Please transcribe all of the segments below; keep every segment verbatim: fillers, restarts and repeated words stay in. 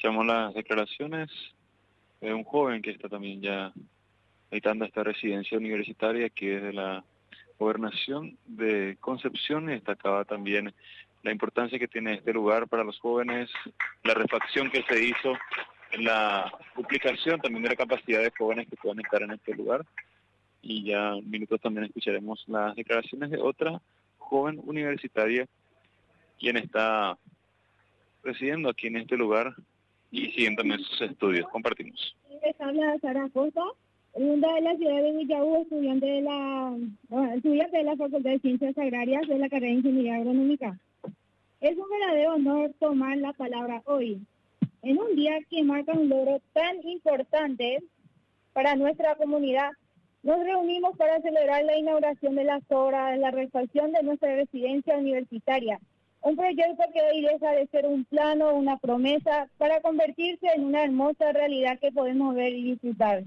Escuchamos las declaraciones de un joven que está también ya habitando esta residencia universitaria que es de la Gobernación de Concepción, y destacaba también la importancia que tiene este lugar para los jóvenes, la refacción que se hizo en la duplicación también de la capacidad de jóvenes que pueden estar en este lugar. Y ya en minutos también escucharemos las declaraciones de otra joven universitaria quien está residiendo aquí en este lugar y siguiendo también sus estudios. Compartimos. Les habla Sara Costa, oriunda de la ciudad de Villaú, estudiante de la, bueno, estudiante de la Facultad de Ciencias Agrarias de la carrera de Ingeniería Agronómica. Es un verdadero honor tomar la palabra hoy, en un día que marca un logro tan importante para nuestra comunidad. Nos reunimos para celebrar la inauguración de las obras de la refacción de nuestra residencia universitaria, un proyecto que hoy deja de ser un plano, una promesa, para convertirse en una hermosa realidad que podemos ver y disfrutar.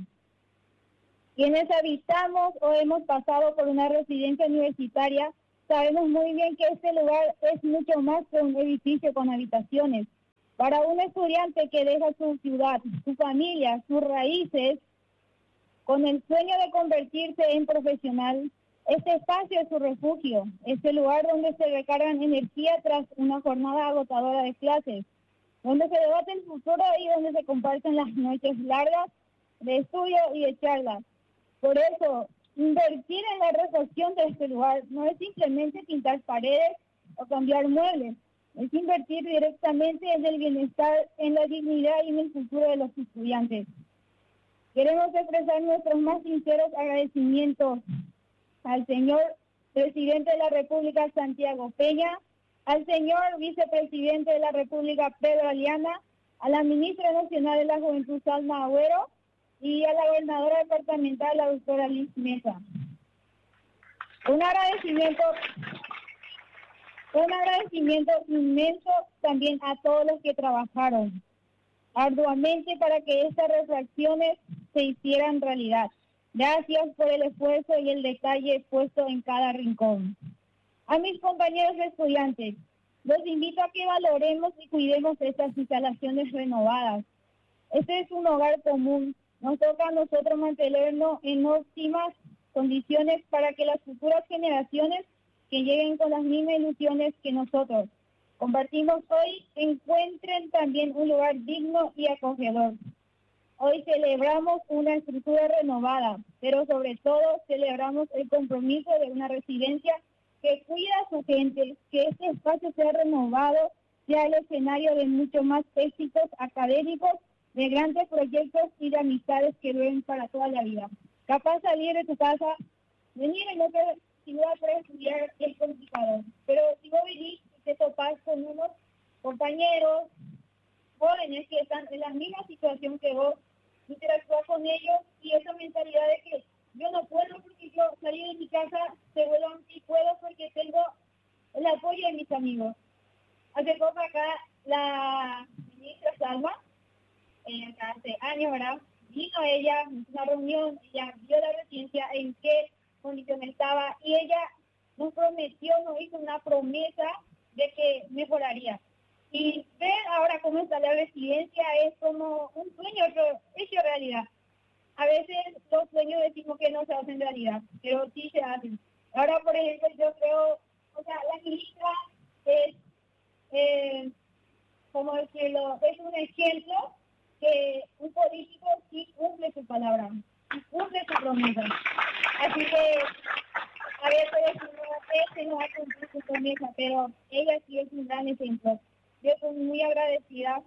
Quienes habitamos o hemos pasado por una residencia universitaria, sabemos muy bien que este lugar es mucho más que un edificio con habitaciones. Para un estudiante que deja su ciudad, su familia, sus raíces, con el sueño de convertirse en profesional, este espacio es su refugio, es el lugar donde se recargan energía tras una jornada agotadora de clases, donde se debate el futuro y donde se comparten las noches largas de estudio y de charlas. Por eso, invertir en la refacción de este lugar no es simplemente pintar paredes o cambiar muebles, es invertir directamente en el bienestar, en la dignidad y en el futuro de los estudiantes. Queremos expresar nuestros más sinceros agradecimientos al señor Presidente de la República, Santiago Peña, al señor Vicepresidente de la República, Pedro Aliana, a la Ministra Nacional de la Juventud, Salma Agüero, y a la Gobernadora Departamental, la doctora Liz Mesa. Un agradecimiento, un agradecimiento inmenso también a todos los que trabajaron arduamente para que estas refracciones se hicieran realidad. Gracias por el esfuerzo y el detalle puesto en cada rincón. A mis compañeros estudiantes, los invito a que valoremos y cuidemos estas instalaciones renovadas. Este es un hogar común. Nos toca a nosotros mantenernos en óptimas condiciones para que las futuras generaciones que lleguen con las mismas ilusiones que nosotros compartimos hoy encuentren también un lugar digno y acogedor. Hoy celebramos una estructura renovada, pero sobre todo celebramos el compromiso de una residencia que cuida a su gente, que este espacio sea renovado, sea el escenario de muchos más éxitos académicos, de grandes proyectos y de amistades que duren para toda la vida. Capaz salir de tu casa, venir en otra ciudad para estudiar es complicado, pero si vos venís y te topás con unos compañeros jóvenes que están en la misma situación que vos, interactúa con ellos y esa mentalidad de que yo no puedo porque yo salí de mi casa, seguro sí puedo porque tengo el apoyo de mis amigos. Hace poco acá la ministra Salma, eh, hace años, ¿verdad? Vino ella en una reunión, ella vio la residencia en qué condición estaba y ella nos prometió, nos hizo una promesa de que mejoraría. Y ver ahora cómo está la residencia es como un sueño hecho realidad. A veces los sueños decimos que no se hacen realidad, pero sí se hacen. Ahora, por ejemplo, yo creo, o sea, la ministra es, eh, como decirlo, es un ejemplo que un político sí cumple su palabra, sí cumple su promesa. Así que a veces este no va a cumplir su promesa, pero ella sí es un gran ejemplo. Yo soy muy agradecida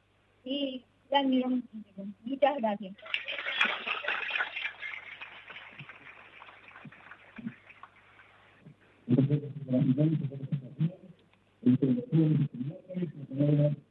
y la admiro muchísimo. Muchas gracias. Gracias.